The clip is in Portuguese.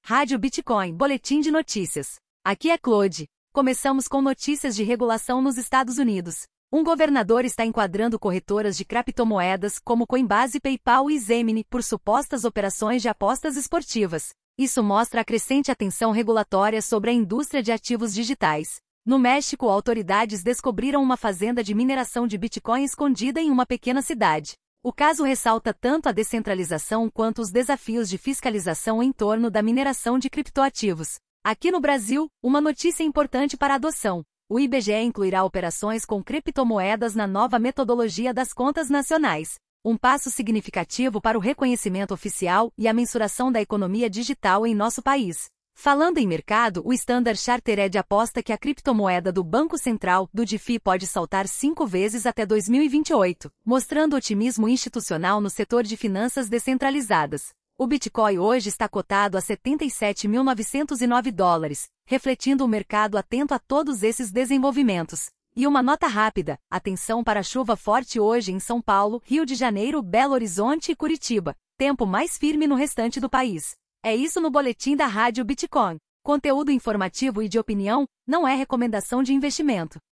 Rádio Bitcoin, Boletim de Notícias. Aqui é Claude. Começamos com notícias de regulação nos Estados Unidos. Um governador está enquadrando corretoras de criptomoedas como Coinbase, PayPal e Gemini por supostas operações de apostas esportivas. Isso mostra a crescente atenção regulatória sobre a indústria de ativos digitais. No México, autoridades descobriram uma fazenda de mineração de Bitcoin escondida em uma pequena cidade. O caso ressalta tanto a descentralização quanto os desafios de fiscalização em torno da mineração de criptoativos. Aqui no Brasil, uma notícia importante para a adoção. O IBGE incluirá operações com criptomoedas na nova metodologia das contas nacionais. Um passo significativo para o reconhecimento oficial e a mensuração da economia digital em nosso país. Falando em mercado, o Standard Chartered aposta que a criptomoeda do Banco Central, do DeFi, pode saltar 5 vezes até 2028, mostrando otimismo institucional no setor de finanças descentralizadas. O Bitcoin hoje está cotado a $77.909, refletindo o mercado atento a todos esses desenvolvimentos. E uma nota rápida: atenção para a chuva forte hoje em São Paulo, Rio de Janeiro, Belo Horizonte e Curitiba. Tempo mais firme no restante do país. É isso no boletim da Rádio Bitcoin. Conteúdo informativo e de opinião, não é recomendação de investimento.